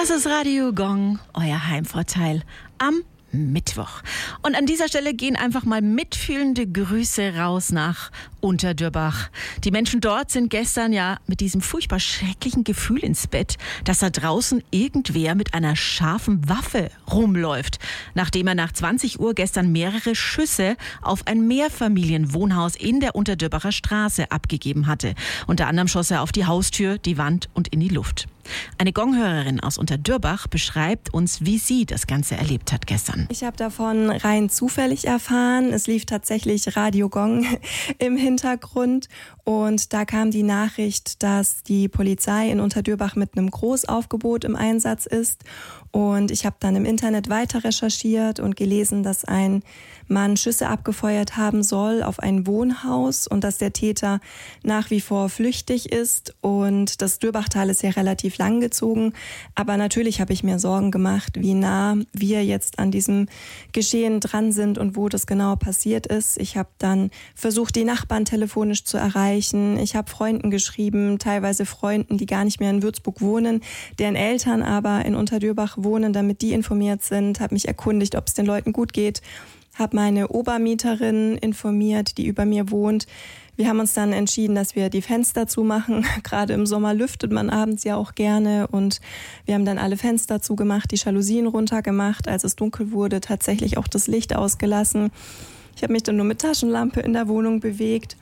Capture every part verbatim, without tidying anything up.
Das ist Radio Gong, euer Heimvorteil am Mittwoch. Und an dieser Stelle gehen einfach mal mitfühlende Grüße raus nach Unterdürbach. Die Menschen dort sind gestern ja mit diesem furchtbar schrecklichen Gefühl ins Bett, dass da draußen irgendwer mit einer scharfen Waffe rumläuft, nachdem er nach zwanzig Uhr gestern mehrere Schüsse auf ein Mehrfamilienwohnhaus in der Unterdürbacher Straße abgegeben hatte. Unter anderem schoss er auf die Haustür, die Wand und in die Luft. Eine Gonghörerin aus Unterdürbach beschreibt uns, wie sie das Ganze erlebt hat gestern. Ich habe davon rein zufällig erfahren. Es lief tatsächlich Radio Gong im Hintergrund und da kam die Nachricht, dass die Polizei in Unterdürbach mit einem Großaufgebot im Einsatz ist. Und ich habe dann im Internet weiter recherchiert und gelesen, dass ein Mann Schüsse abgefeuert haben soll auf ein Wohnhaus und dass der Täter nach wie vor flüchtig ist. Und das Dürbachtal ist ja relativ langgezogen. Aber natürlich habe ich mir Sorgen gemacht, wie nah wir jetzt an diesem Geschehen dran sind und wo das genau passiert ist. Ich habe dann versucht, die Nachbarn telefonisch zu erreichen. Ich habe Freunden geschrieben, teilweise Freunden, die gar nicht mehr in Würzburg wohnen, deren Eltern aber in Unterdürbach wohnen, damit die informiert sind. Habe mich erkundigt, ob es den Leuten gut geht. Habe meine Obermieterin informiert, die über mir wohnt. Wir haben uns dann entschieden, dass wir die Fenster zumachen. Gerade im Sommer lüftet man abends ja auch gerne. Und wir haben dann alle Fenster zugemacht, die Jalousien runtergemacht. Als es dunkel wurde, tatsächlich auch das Licht ausgelassen. Ich habe mich dann nur mit Taschenlampe in der Wohnung bewegt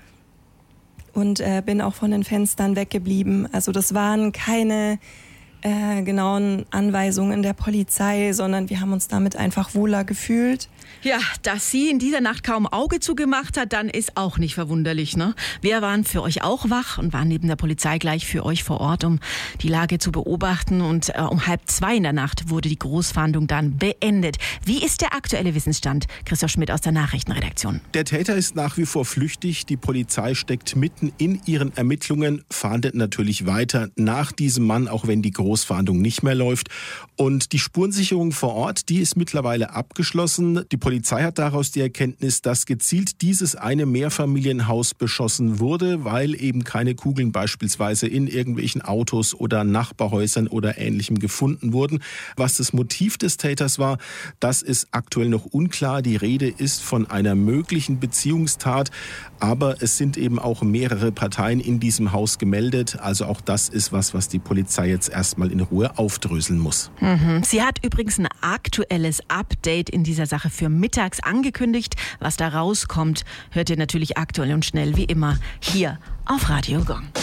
und äh, bin auch von den Fenstern weggeblieben. Also das waren keine äh, genauen Anweisungen der Polizei, sondern wir haben uns damit einfach wohler gefühlt. Ja, dass sie in dieser Nacht kaum Auge zugemacht hat, dann ist auch nicht verwunderlich, ne? Wir waren für euch auch wach und waren neben der Polizei gleich für euch vor Ort, um die Lage zu beobachten. Und äh, um halb zwei in der Nacht wurde die Großfahndung dann beendet. Wie ist der aktuelle Wissensstand? Christoph Schmidt aus der Nachrichtenredaktion. Der Täter ist nach wie vor flüchtig. Die Polizei steckt mitten in ihren Ermittlungen, fahndet natürlich weiter nach diesem Mann, auch wenn die Großfahndung nicht mehr läuft. Und die Spurensicherung vor Ort, die ist mittlerweile abgeschlossen. Die Polizei hat daraus die Erkenntnis, dass gezielt dieses eine Mehrfamilienhaus beschossen wurde, weil eben keine Kugeln beispielsweise in irgendwelchen Autos oder Nachbarhäusern oder Ähnlichem gefunden wurden. Was das Motiv des Täters war, das ist aktuell noch unklar. Die Rede ist von einer möglichen Beziehungstat, aber es sind eben auch mehrere Parteien in diesem Haus gemeldet. Also auch das ist was, was die Polizei jetzt erstmal in Ruhe aufdröseln muss. Mhm. Sie hat übrigens ein aktuelles Update in dieser Sache für mittags angekündigt. Was da rauskommt, hört ihr natürlich aktuell und schnell wie immer hier auf Radio Gong.